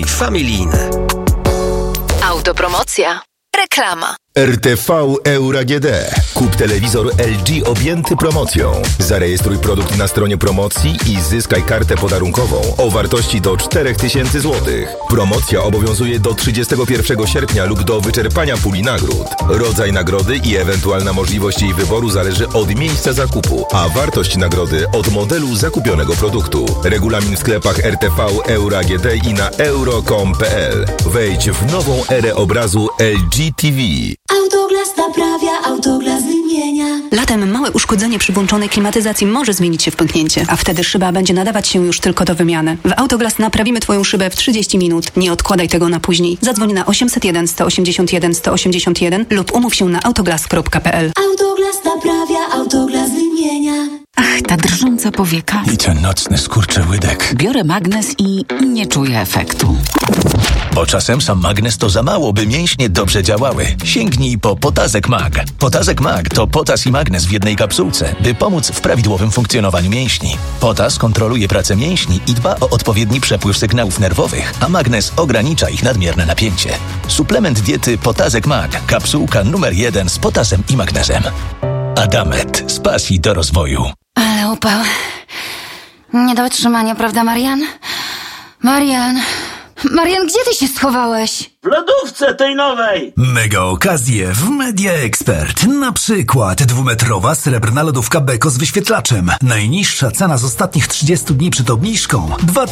familijne. Autopromocja. Reklama. RTV Euro AGD. Kup telewizor LG objęty promocją. Zarejestruj produkt na stronie promocji i zyskaj kartę podarunkową o wartości do 4000 zł. Promocja obowiązuje do 31 sierpnia lub do wyczerpania puli nagród. Rodzaj nagrody i ewentualna możliwość jej wyboru zależy od miejsca zakupu, a wartość nagrody od modelu zakupionego produktu. Regulamin w sklepach RTV Euro AGD i na euro.com.pl. Wejdź w nową erę obrazu LG TV. Autoglas naprawia, Autoglas wymienia. Latem małe uszkodzenie przy włączonej klimatyzacji może zmienić się w pęknięcie, a wtedy szyba będzie nadawać się już tylko do wymiany. W Autoglas naprawimy Twoją szybę w 30 minut. Nie odkładaj tego na później. Zadzwoń na 801 181 181 lub umów się na autoglas.pl. Autoglas naprawia, Autoglas wymienia. Ach, ta drżąca powieka. I ten nocny skurczyłydek. Biorę magnes i nie czuję efektu. Bo czasem sam magnes to za mało, by mięśnie dobrze działały. Sięgnij po Potazek Mag. Potazek Mag to potas i magnes w jednej kapsułce, by pomóc w prawidłowym funkcjonowaniu mięśni. Potas kontroluje pracę mięśni i dba o odpowiedni przepływ sygnałów nerwowych, a magnes ogranicza ich nadmierne napięcie. Suplement diety Potazek Mag. Kapsułka numer 1 z potasem i magnezem. Adamet. Z pasji do rozwoju. Ale upał. Nie do wytrzymania, prawda, Marian? Marian, gdzie ty się schowałeś? W lodówce tej nowej! Mega okazje w Media Expert. Na przykład 2-metrowa srebrna lodówka Beko z wyświetlaczem. Najniższa cena z ostatnich 30 dni przed obniżką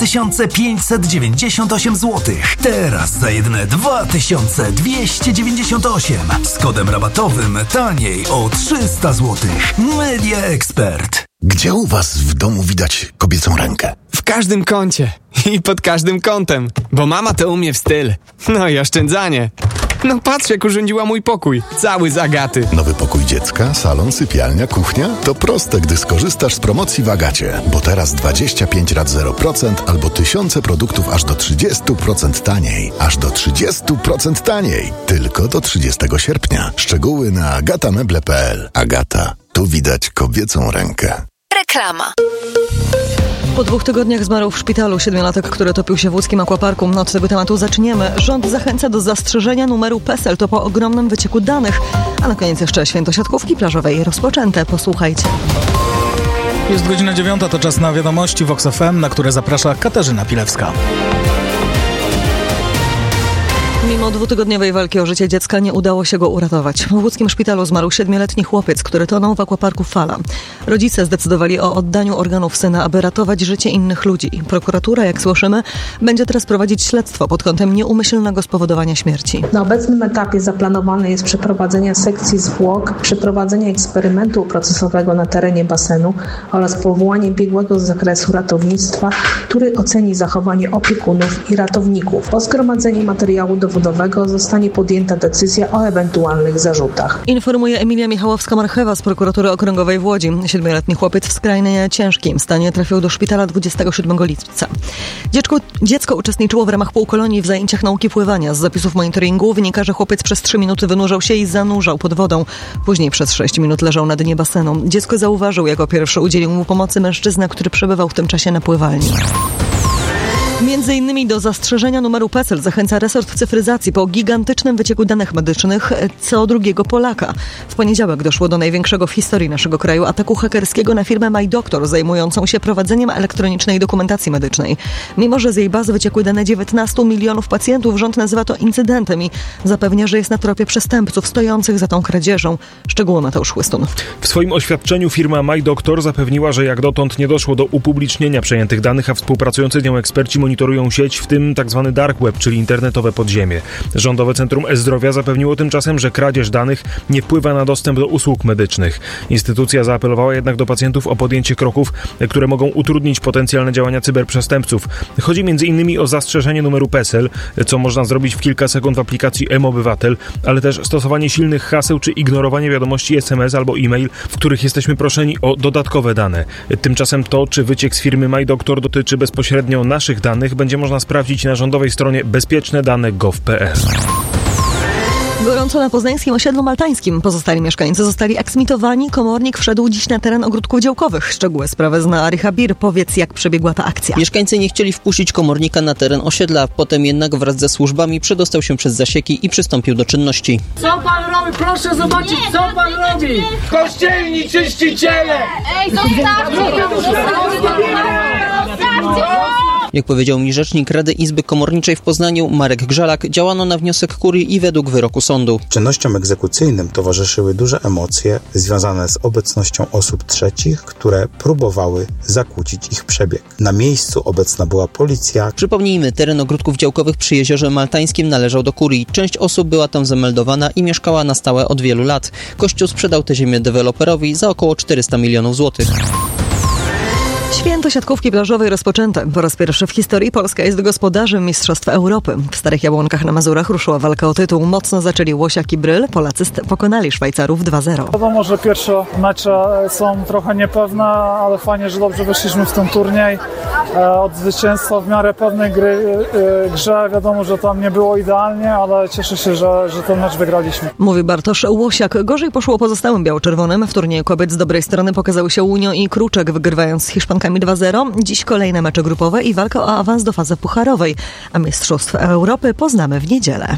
2598 zł. Teraz za jedyne 2298. Z kodem rabatowym taniej o 300 zł. Media Expert. Gdzie u was w domu widać kobiecą rękę? W każdym kącie i pod każdym kątem, bo mama to umie w styl. No i oszczędzanie. No patrz, jak urządziła mój pokój. Cały z Agaty. Nowy pokój dziecka, salon, sypialnia, kuchnia? To proste, gdy skorzystasz z promocji w Agacie. Bo teraz 25 rat 0% albo tysiące produktów aż do 30% taniej. Aż do 30% taniej. Tylko do 30 sierpnia. Szczegóły na agatameble.pl. Agata. Tu widać kobiecą rękę. Reklama. Po 2 tygodniach zmarł w szpitalu 7-latek, który topił się w łódzkim akwaparku. Od tego tematu zaczniemy. Rząd zachęca do zastrzeżenia numeru PESEL. To po ogromnym wycieku danych. A na koniec jeszcze święto siatkówki plażowej rozpoczęte. Posłuchajcie. Jest godzina 9, to czas na wiadomości Vox FM, na które zaprasza Katarzyna Pilewska. Mimo 2-tygodniowej walki o życie dziecka nie udało się go uratować. W łódzkim szpitalu zmarł 7-letni chłopiec, który tonął w akwaparku Fala. Rodzice zdecydowali o oddaniu organów syna, aby ratować życie innych ludzi. Prokuratura, jak słyszymy, będzie teraz prowadzić śledztwo pod kątem nieumyślnego spowodowania śmierci. Na obecnym etapie zaplanowane jest przeprowadzenie sekcji zwłok, przeprowadzenie eksperymentu procesowego na terenie basenu oraz powołanie biegłego z zakresu ratownictwa, który oceni zachowanie opiekunów i ratowników. Po zgromadzeniu materiału dowodowego zostanie podjęta decyzja o ewentualnych zarzutach. Informuje Emilia Michałowska-Marchewa z Prokuratury Okręgowej w Łodzi. 7-letni chłopiec w skrajnie ciężkim stanie trafił do szpitala 27 lipca. Dziecko uczestniczyło w ramach półkolonii w zajęciach nauki pływania. Z zapisów monitoringu wynika, że chłopiec przez 3 minuty wynurzał się i zanurzał pod wodą. Później przez 6 minut leżał na dnie basenu. Dziecko zauważył, jako pierwszy udzielił mu pomocy mężczyzna, który przebywał w tym czasie na pływalni. Między innymi do zastrzeżenia numeru PESEL zachęca resort cyfryzacji po gigantycznym wycieku danych medycznych co drugiego Polaka. W poniedziałek doszło do największego w historii naszego kraju ataku hakerskiego na firmę MyDoctor zajmującą się prowadzeniem elektronicznej dokumentacji medycznej. Mimo że z jej bazy wyciekły dane 19 milionów pacjentów, rząd nazywa to incydentem i zapewnia, że jest na tropie przestępców stojących za tą kradzieżą. Szczegóły Mateusz Chłystun. W swoim oświadczeniu firma MyDoctor zapewniła, że jak dotąd nie doszło do upublicznienia przejętych danych, a współpracujący z nią eksperci monitorują sieć, w tym tzw. dark web, czyli internetowe podziemie. Rządowe Centrum E-Zdrowia zapewniło tymczasem, że kradzież danych nie wpływa na dostęp do usług medycznych. Instytucja zaapelowała jednak do pacjentów o podjęcie kroków, które mogą utrudnić potencjalne działania cyberprzestępców. Chodzi m.in. o zastrzeżenie numeru PESEL, co można zrobić w kilka sekund w aplikacji mObywatel, ale też stosowanie silnych haseł czy ignorowanie wiadomości SMS albo e-mail, w których jesteśmy proszeni o dodatkowe dane. Tymczasem to, czy wyciek z firmy MyDoctor dotyczy bezpośrednio naszych danych, będzie można sprawdzić na rządowej stronie bezpieczne.dane.gov.pl. Gorąco na poznańskim osiedlu maltańskim. Pozostali mieszkańcy zostali eksmitowani. Komornik wszedł dziś na teren ogródków działkowych. Szczegóły sprawy zna Arycha Bir. Powiedz, jak przebiegła ta akcja. Mieszkańcy nie chcieli wpuścić komornika na teren osiedla. Potem jednak wraz ze służbami przedostał się przez zasieki i przystąpił do czynności. Co pan robi? Proszę zobaczyć, co pan robi! Kościelni czyściciele! Ej, zostawcie! Jak powiedział mi rzecznik Rady Izby Komorniczej w Poznaniu, Marek Grzalak, działano na wniosek kurii i według wyroku sądu. Czynnościom egzekucyjnym towarzyszyły duże emocje związane z obecnością osób trzecich, które próbowały zakłócić ich przebieg. Na miejscu obecna była policja. Przypomnijmy, teren ogródków działkowych przy Jeziorze Maltańskim należał do kurii. Część osób była tam zameldowana i mieszkała na stałe od wielu lat. Kościół sprzedał tę ziemię deweloperowi za około 400 milionów złotych. Święto siatkówki plażowej rozpoczęte. Po raz pierwszy w historii Polska jest gospodarzem Mistrzostw Europy. W Starych Jabłonkach na Mazurach ruszyła walka o tytuł. Mocno zaczęli Łosiak i Bryl. Polacy pokonali Szwajcarów 2-0. Wiadomo, że pierwsze mecze są trochę niepewne, ale fajnie, że dobrze weszliśmy w ten turniej. Od zwycięstwa w miarę pewnej grze. Wiadomo, że tam nie było idealnie, ale cieszę się, że ten mecz wygraliśmy. Mówi Bartosz Łosiak. Gorzej poszło pozostałym biało-czerwonym. W turnieju kobiet z dobrej strony pokazały się Unio i Kruczek, wygrywając z Hiszpankami 2-0. Dziś kolejne mecze grupowe i walka o awans do fazy pucharowej. A Mistrzostw Europy poznamy w niedzielę.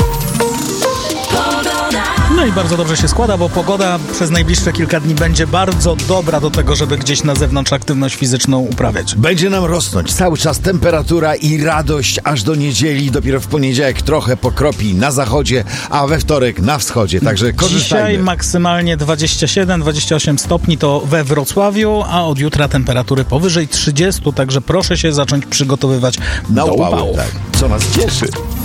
No i bardzo dobrze się składa, bo pogoda przez najbliższe kilka dni będzie bardzo dobra do tego, żeby gdzieś na zewnątrz aktywność fizyczną uprawiać. Będzie nam rosnąć cały czas temperatura i radość aż do niedzieli. Dopiero w poniedziałek trochę pokropi na zachodzie, a we wtorek na wschodzie. Także korzystajmy. Dzisiaj maksymalnie 27-28 stopni to we Wrocławiu, a od jutra temperatury powyżej 30, także proszę się zacząć przygotowywać do upału. Tak, co nas cieszy.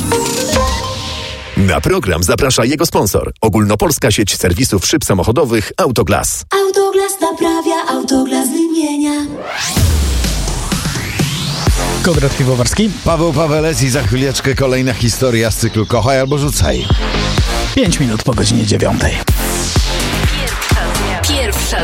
Na program zaprasza jego sponsor. Ogólnopolska sieć serwisów szyb samochodowych Autoglas. Autoglas naprawia, Autoglas wymienia. Konrad Piwowarski. Paweł Pawelec i za chwileczkę kolejna historia z cyklu Kochaj albo Rzucaj. 5 minut po godzinie 9. Pierwsza